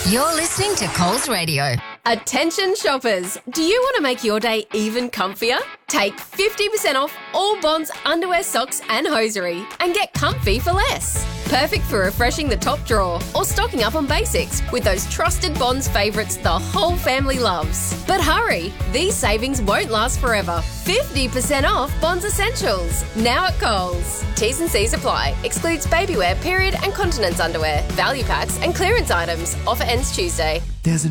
You're listening to Coles Radio. Attention shoppers, do you want to make your day even comfier? Take 50% off all Bonds underwear, socks and hosiery and get comfy for less. Perfect for refreshing the top drawer or stocking up on basics with those trusted Bonds favourites the whole family loves. But hurry, these savings won't last forever. 50% off Bonds Essentials, now at Coles. T's and C's apply. Excludes babywear, period and continence underwear, value packs and clearance items. Offer ends Tuesday. There's